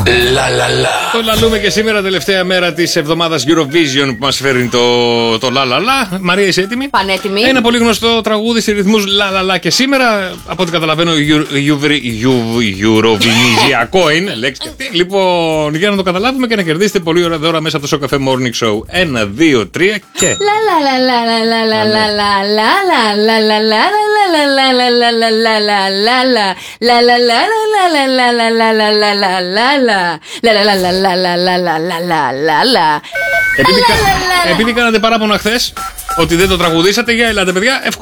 Το λαλούμε και σήμερα, τελευταία μέρα της εβδομάδας Eurovision που μας φέρνει το λαλαλα. Μαρία, είσαι έτοιμη? Πανέτοιμη. Ένα πολύ γνωστό τραγούδι σε ρυθμούς λαλαλα και σήμερα, από ό,τι καταλαβαίνω, Euroviniziako είναι λέξη και αυτή. Λοιπόν, για να το καταλάβουμε και να κερδίσετε πολύ ωραία δώρα μέσα από το Σοκαφέ Morning Show. 1, 2, 3 και. Επειδή κάνατε παράπονα χθες ότι δεν το τραγουδήσατε, για ελάτε παιδιά,